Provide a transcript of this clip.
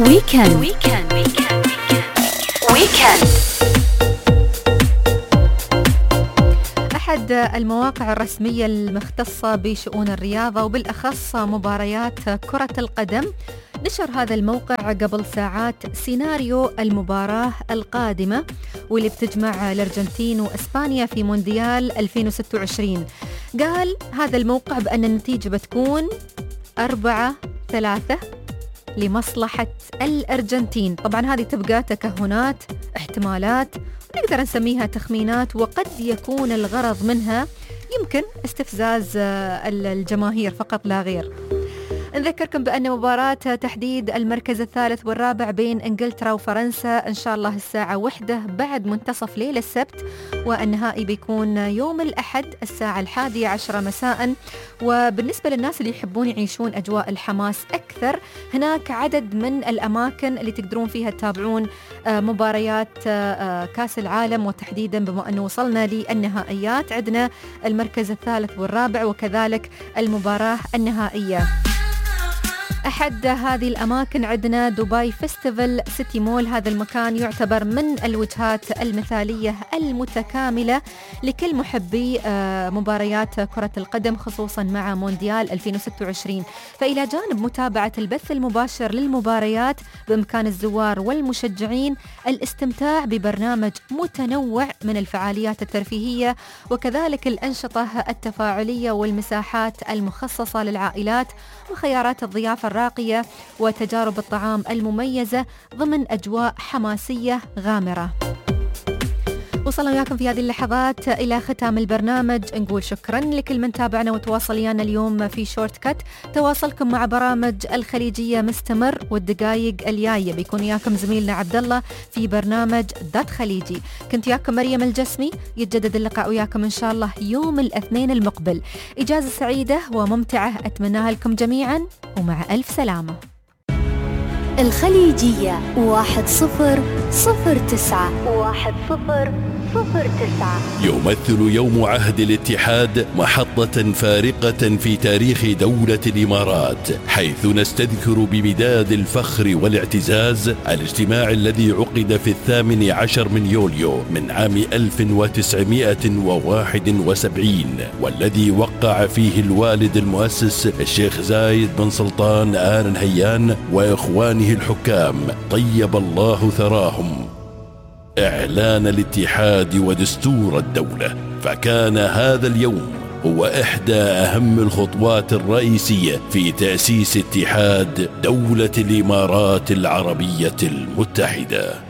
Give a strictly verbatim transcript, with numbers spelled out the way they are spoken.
ويكند ويكند ويكند ويكند. أحد المواقع الرسمية المختصة بشؤون الرياضة وبالأخص مباريات كرة القدم نشر هذا الموقع قبل ساعات سيناريو المباراة القادمة واللي بتجمع الأرجنتين وإسبانيا في مونديال ألفين وستة وعشرين. قال هذا الموقع بأن النتيجة بتكون أربعة ثلاثة لمصلحة الأرجنتين. طبعا هذه تبقى تكهنات، احتمالات، نقدر نسميها تخمينات، وقد يكون الغرض منها يمكن استفزاز الجماهير فقط لا غير. نذكركم بأن مباراة تحديد المركز الثالث والرابع بين إنجلترا وفرنسا إن شاء الله الساعة واحدة بعد منتصف ليلة السبت، والنهائي بيكون يوم الأحد الساعة الحادية عشرة مساء. وبالنسبة للناس اللي يحبون يعيشون أجواء الحماس أكثر، هناك عدد من الأماكن اللي تقدرون فيها تتابعون مباريات كاس العالم، وتحديدا بما أنه وصلنا للنهائيات عندنا المركز الثالث والرابع وكذلك المباراة النهائية. أحد هذه الأماكن عندنا دبي فيستيفال سيتي مول. هذا المكان يعتبر من الوجهات المثالية المتكاملة لكل محبي مباريات كرة القدم، خصوصا مع مونديال ألفين وستة وعشرين. فإلى جانب متابعة البث المباشر للمباريات بإمكان الزوار والمشجعين الاستمتاع ببرنامج متنوع من الفعاليات الترفيهية وكذلك الأنشطة التفاعلية والمساحات المخصصة للعائلات وخيارات الضيافة الراقية وتجارب الطعام المميزة ضمن أجواء حماسية غامرة. وصلنا وياكم في هذه اللحظات إلى ختام البرنامج. نقول شكرا لكل من تابعنا وتواصل ويانا اليوم في شورت كات. تواصلكم مع برامج الخليجية مستمر، والدقائق الجاية بيكون وياكم زميلنا عبد الله في برنامج ذات خليجي. كنت وياكم مريم الجسمي، يتجدد اللقاء وياكم إن شاء الله يوم الاثنين المقبل. إجازة سعيدة وممتعة أتمناها لكم جميعا، ومع ألف سلامة. الخليجية واحد صفر صفر تسعة واحد صفر صفر تسعة. يمثل يوم عهد الاتحاد محطة فارقة في تاريخ دولة الإمارات، حيث نستذكر بمداد الفخر والاعتزاز الاجتماع الذي عقد في الثامن عشر من يوليو من عام ألف وتسعمائة وواحد وسبعين، والذي وقع فيه الوالد المؤسس الشيخ زايد بن سلطان آل نهيان وإخوانه الحكام طيب الله ثراهم إعلان الاتحاد ودستور الدولة. فكان هذا اليوم هو إحدى أهم الخطوات الرئيسية في تأسيس اتحاد دولة الإمارات العربية المتحدة.